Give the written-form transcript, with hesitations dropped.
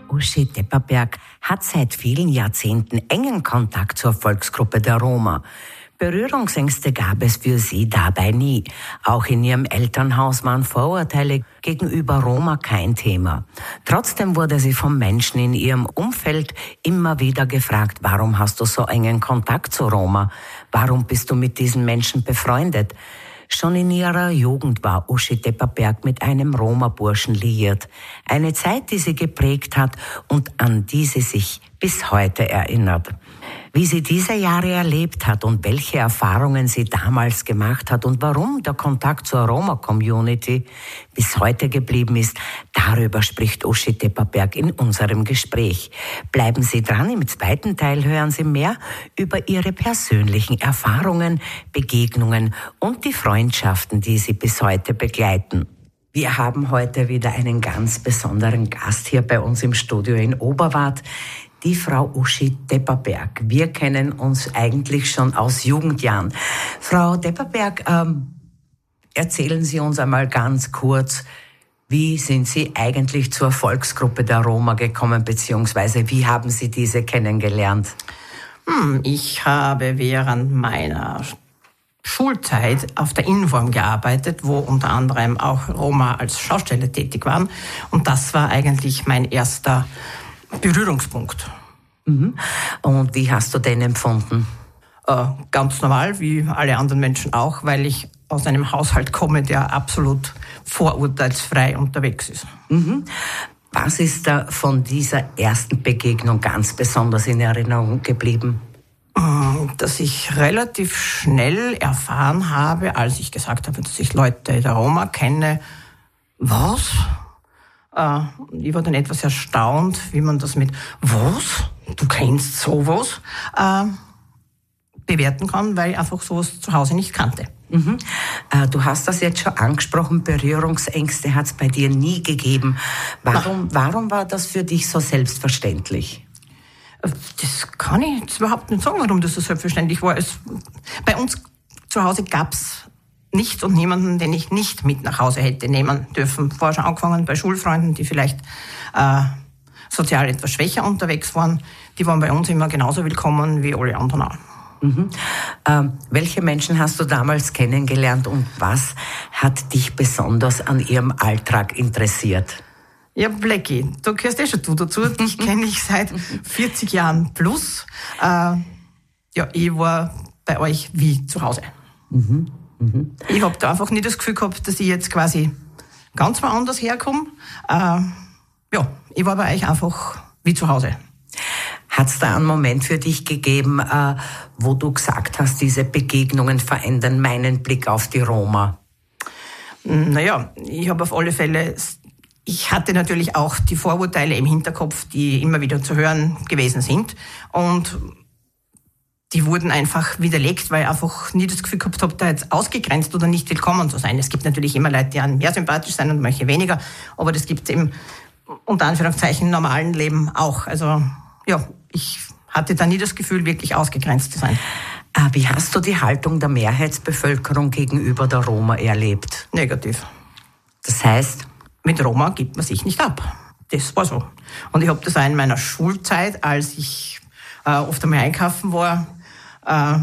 Uschi Tepperberg hat seit vielen Jahrzehnten engen Kontakt zur Volksgruppe der Roma. Berührungsängste gab es für sie dabei nie. Auch in ihrem Elternhaus waren Vorurteile gegenüber Roma kein Thema. Trotzdem wurde sie von Menschen in ihrem Umfeld immer wieder gefragt, warum hast du so engen Kontakt zu Roma? Warum bist du mit diesen Menschen befreundet? Schon in ihrer Jugend war Uschi Tepperberg mit einem Roma-Burschen liiert. Eine Zeit, die sie geprägt hat und an die sie sich bis heute erinnert. Wie sie diese Jahre erlebt hat und welche Erfahrungen sie damals gemacht hat und warum der Kontakt zur Roma-Community bis heute geblieben ist, darüber spricht Uschi Tepperberg in unserem Gespräch. Bleiben Sie dran, im zweiten Teil hören Sie mehr über ihre persönlichen Erfahrungen, Begegnungen und die Freundschaften, die sie bis heute begleiten. Wir haben heute wieder einen ganz besonderen Gast hier bei uns im Studio in Oberwart. Die Frau Uschi Tepperberg. Wir kennen uns eigentlich schon aus Jugendjahren. Frau Tepperberg, erzählen Sie uns einmal ganz kurz, wie sind Sie eigentlich zur Volksgruppe der Roma gekommen, beziehungsweise wie haben Sie diese kennengelernt? Ich habe während meiner Schulzeit auf der Inform gearbeitet, wo unter anderem auch Roma als Schausteller tätig waren. Und das war eigentlich mein erster Berührungspunkt. Und wie hast du den empfunden? Ganz normal, wie alle anderen Menschen auch, weil ich aus einem Haushalt komme, der absolut vorurteilsfrei unterwegs ist. Was ist da von dieser ersten Begegnung ganz besonders in Erinnerung geblieben? Dass ich relativ schnell erfahren habe, als ich gesagt habe, dass ich Leute der Roma kenne. Was? Ich war dann etwas erstaunt, wie man das mit "Was? Du kennst sowas?" bewerten kann, weil ich einfach sowas zu Hause nicht kannte. Du hast das jetzt schon angesprochen, Berührungsängste hat es bei dir nie gegeben. Warum war das für dich so selbstverständlich? Das kann ich jetzt überhaupt nicht sagen, warum das so selbstverständlich war. Bei uns zu Hause gab es nichts und niemanden, den ich nicht mit nach Hause hätte nehmen dürfen. Vorher schon angefangen bei Schulfreunden, die vielleicht sozial etwas schwächer unterwegs waren. Die waren bei uns immer genauso willkommen wie alle anderen auch. Welche Menschen hast du damals kennengelernt und was hat dich besonders an ihrem Alltag interessiert? Ja, Blackie, du gehörst schon du dazu. Dich kenne ich seit 40 Jahren plus. Ich war bei euch wie zu Hause. Ich habe da einfach nie das Gefühl gehabt, dass ich jetzt quasi ganz woanders herkomme. Ich war bei euch einfach wie zu Hause. Hat es da einen Moment für dich gegeben, wo du gesagt hast, diese Begegnungen verändern meinen Blick auf die Roma? Naja, ich habe auf alle Fälle, ich hatte natürlich auch die Vorurteile im Hinterkopf, die immer wieder zu hören gewesen sind. Und die wurden einfach widerlegt, weil ich einfach nie das Gefühl gehabt habe, da jetzt ausgegrenzt oder nicht willkommen zu sein. Es gibt natürlich immer Leute, die einem mehr sympathisch sind und manche weniger, aber das gibt es im, unter Anführungszeichen, im normalen Leben auch. Also ja, ich hatte da nie das Gefühl, wirklich ausgegrenzt zu sein. Wie hast du die Haltung der Mehrheitsbevölkerung gegenüber der Roma erlebt? Negativ. Das heißt? Mit Roma gibt man sich nicht ab. Das war so. Und ich habe das auch in meiner Schulzeit, als ich oft einmal einkaufen war,